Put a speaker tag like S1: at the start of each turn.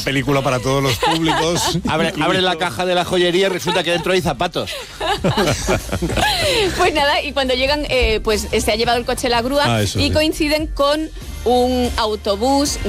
S1: película para todos los públicos.
S2: Abre la caja de la joyería y resulta que dentro hay zapatos.
S3: Pues nada, y cuando llegan, pues se ha llevado el coche la grúa y coinciden con un autobús